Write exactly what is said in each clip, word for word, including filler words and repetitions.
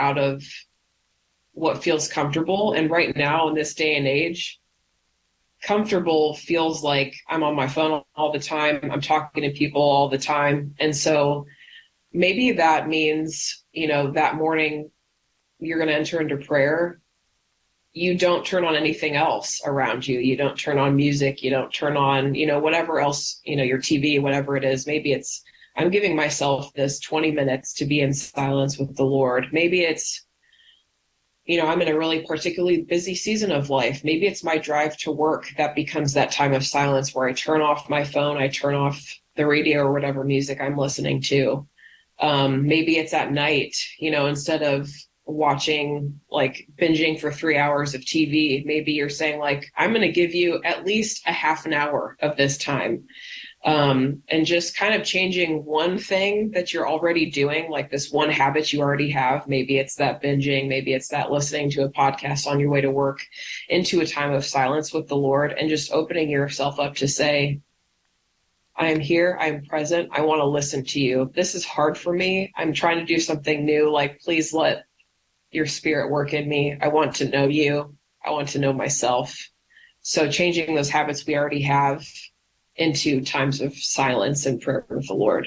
out of what feels comfortable. And right now in this day and age, comfortable feels like I'm on my phone all the time. I'm talking to people all the time. And so maybe that means, you know, that morning you're going to enter into prayer. You don't turn on anything else around you. You don't turn on music. You don't turn on, you know, whatever else, you know, your T V, whatever it is. Maybe it's, I'm giving myself this twenty minutes to be in silence with the Lord. Maybe it's, you know, I'm in a really particularly busy season of life. Maybe it's my drive to work that becomes that time of silence where I turn off my phone, I turn off the radio or whatever music I'm listening to. Um, maybe it's at night, you know, instead of watching, like binging for three hours of T V, maybe you're saying like, I'm going to give you at least a half an hour of this time. Um, and just kind of changing one thing that you're already doing, like this one habit you already have. Maybe it's that binging, maybe it's that listening to a podcast on your way to work, into a time of silence with the Lord, and just opening yourself up to say, I am here, I'm present, I want to listen to you. This is hard for me. I'm trying to do something new. Like, please let your spirit work in me. I want to know you. I want to know myself. So changing those habits we already have into times of silence and prayer with the Lord.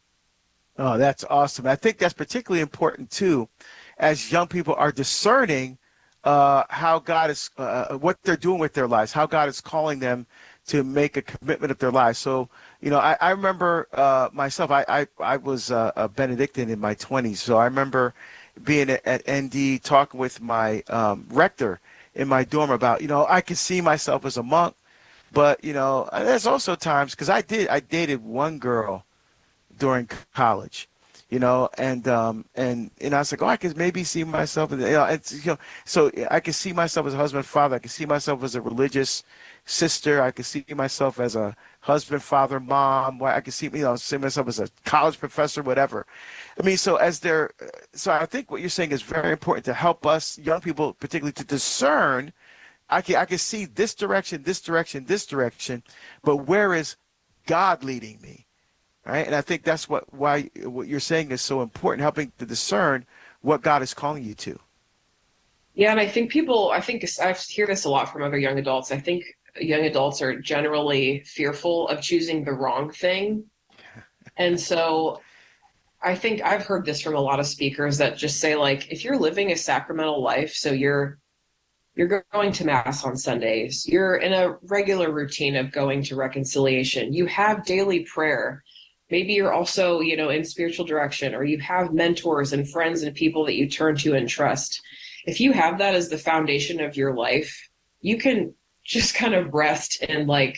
Oh, that's awesome. I think that's particularly important too, as young people are discerning uh, how God is, uh, what they're doing with their lives, how God is calling them to make a commitment of their lives. So, you know, I, I remember uh, myself, I, I, I was uh, a Benedictine in my twenties. So I remember being at, at N D talking with my um, rector in my dorm about, you know, I could see myself as a monk. But, you know, there's also times, because I did, I dated one girl during college, you know, and, um, and, and I was like, oh, I could maybe see myself, in the, you know, it's, you know, so I could see myself as a husband, father. I could see myself as a religious sister. I could see myself as a husband, father, mom. I could see, you know, see myself as a college professor, whatever. I mean, so as they're, so I think what you're saying is very important to help us young people, particularly to discern. I can I can see this direction, this direction, this direction, but where is God leading me, right? And I think that's what why what you're saying is so important, helping to discern what God is calling you to. Yeah, and I think people, I think I hear this a lot from other young adults. I think young adults are generally fearful of choosing the wrong thing. And so I think I've heard this from a lot of speakers that just say, like, if you're living a sacramental life, so you're You're going to Mass on Sundays. You're in a regular routine of going to reconciliation. You have daily prayer. Maybe you're also, you know, in spiritual direction, or you have mentors and friends and people that you turn to and trust. If you have that as the foundation of your life, you can just kind of rest in, like,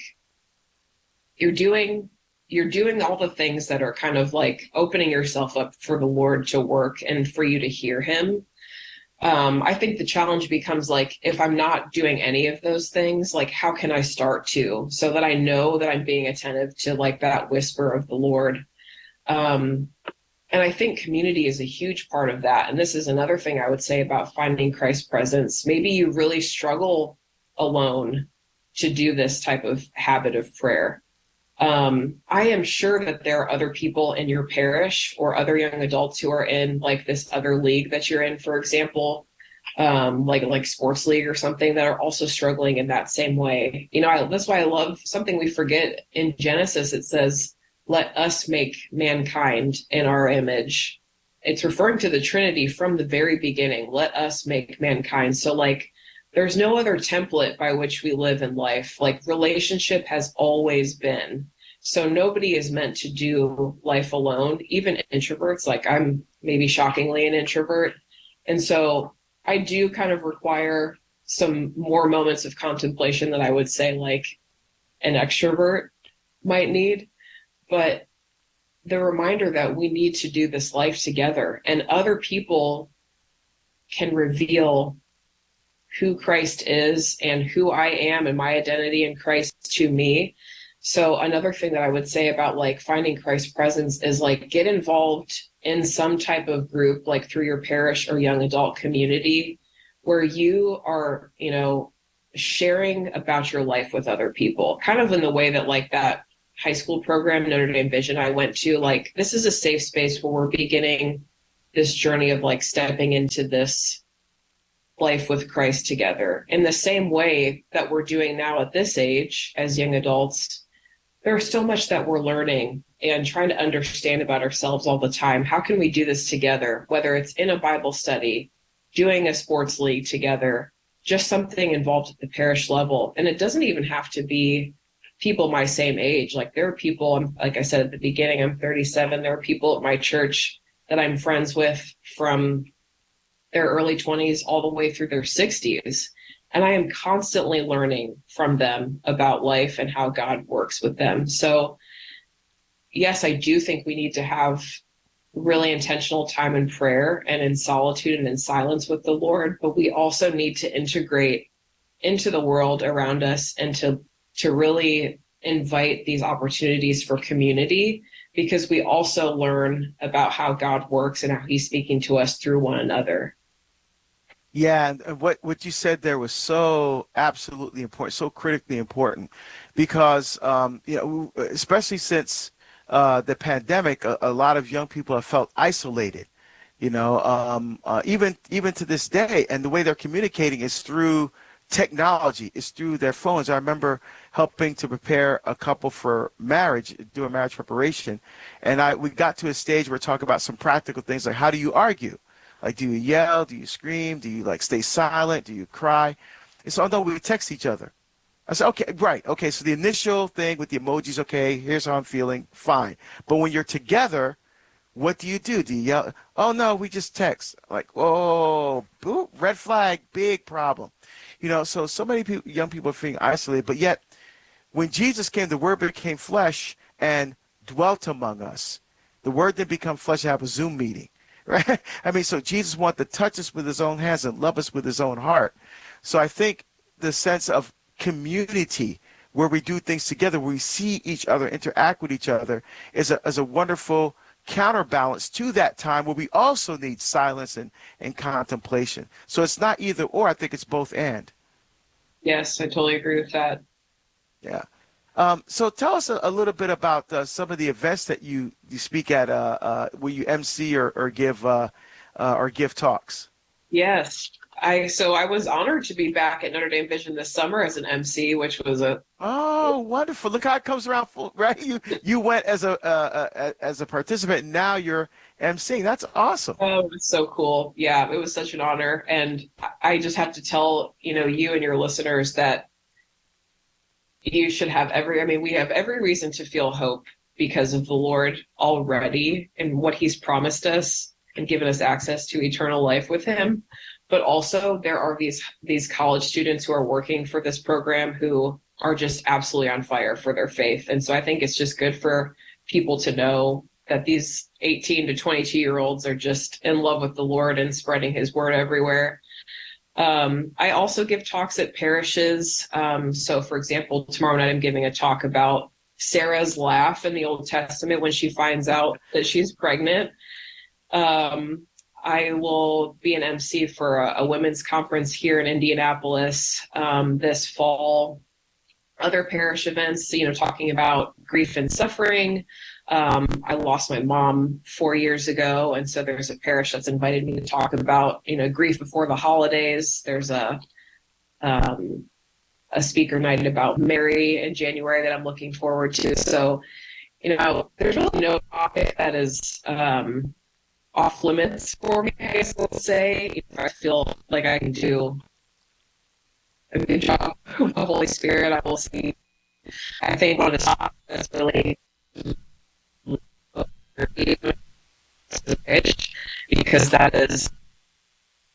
you're doing you're doing all the things that are kind of like opening yourself up for the Lord to work and for you to hear him. Um, I think the challenge becomes like, if I'm not doing any of those things, like, how can I start to, so that I know that I'm being attentive to, like, that whisper of the Lord. Um, and I think community is a huge part of that. And this is another thing I would say about finding Christ's presence. Maybe you really struggle alone to do this type of habit of prayer. Um, I am sure that there are other people in your parish or other young adults who are in, like, this other league that you're in, for example, um, like like sports league or something, that are also struggling in that same way. You know, I, that's why I love something we forget in Genesis. It says, let us make mankind in our image. It's referring to the Trinity from the very beginning. Let us make mankind. So, like, there's no other template by which we live in life. Like, relationship has always been. So nobody is meant to do life alone, even introverts. Like, I'm maybe shockingly an introvert. And so I do kind of require some more moments of contemplation that I would say, like, an extrovert might need. But the reminder that we need to do this life together, and other people can reveal who Christ is and who I am and my identity in Christ to me. So another thing that I would say about, like, finding Christ's presence is, like, get involved in some type of group, like through your parish or young adult community, where you are, you know, sharing about your life with other people, kind of in the way that, like, that high school program, Notre Dame Vision, I went to, like, this is a safe space where we're beginning this journey of like stepping into this life with Christ together in the same way that we're doing now at this age as young adults. There's so much that we're learning and trying to understand about ourselves all the time. How can we do this together, whether it's in a Bible study, doing a sports league together, just something involved at the parish level? And it doesn't even have to be people my same age. Like there are people, like I said at the beginning, I'm thirty-seven. There are people at my church that I'm friends with from their early twenties all the way through their sixties. And I am constantly learning from them about life and how God works with them. So yes, I do think we need to have really intentional time in prayer and in solitude and in silence with the Lord, but we also need to integrate into the world around us and to to really invite these opportunities for community, because we also learn about how God works and how he's speaking to us through one another. Yeah, and what what you said there was so absolutely important, so critically important, because um, you know, especially since uh, the pandemic, a, a lot of young people have felt isolated. You know, um, uh, even even to this day, and the way they're communicating is through technology, is through their phones. I remember helping to prepare a couple for marriage, do a marriage preparation, and I we got to a stage where we're talking about some practical things like how do you argue. Like, do you yell? Do you scream? Do you, like, stay silent? Do you cry? And so, although we text each other. I said, okay, right. Okay, so the initial thing with the emojis, okay, here's how I'm feeling, fine. But when you're together, what do you do? Do you yell? Oh, no, we just text. Like, oh, boo, red flag, big problem. You know, so so many people, young people are feeling isolated. But yet, when Jesus came, the Word became flesh and dwelt among us. The Word didn't become flesh and have a Zoom meeting. Right? I mean, so Jesus wanted to touch us with his own hands and love us with his own heart. So I think the sense of community where we do things together, where we see each other, interact with each other, is a, is a wonderful counterbalance to that time where we also need silence and, and contemplation. So it's not either or. I think it's both and. Yes, I totally agree with that. Yeah. Um, so tell us a, a little bit about uh, some of the events that you, you speak at, uh, uh, where you M C or, or give uh, uh, or give talks. Yes, I so I was honored to be back at Notre Dame Vision this summer as an M C, which was a Oh, wonderful! Look how it comes around full, right? You you went as a uh, uh, as a participant, and now you're emceeing. That's awesome. oh, it was so cool. Yeah, it was such an honor, and I just have to tell you know you and your listeners that you should have every, I mean, we have every reason to feel hope because of the Lord already and what he's promised us and given us access to eternal life with him. But also there are these, these college students who are working for this program who are just absolutely on fire for their faith. And so I think it's just good for people to know that these eighteen to twenty-two year olds are just in love with the Lord and spreading his word everywhere. Um, I also give talks at parishes. Um, so, for example, tomorrow night I'm giving a talk about Sarah's laugh in the Old Testament when she finds out that she's pregnant. Um, I will be an M C for a, a women's conference here in Indianapolis um, this fall. Other parish events, you know, talking about grief and suffering. Um, I lost my mom four years ago, and so there's a parish that's invited me to talk about, you know, grief before the holidays. There's a um, a speaker night about Mary in January that I'm looking forward to. So, you know, there's really no topic that is um, off limits for me, I guess I'll say. If I feel like I can do a good job with the Holy Spirit, I will see. I think one of the topics that's really because that is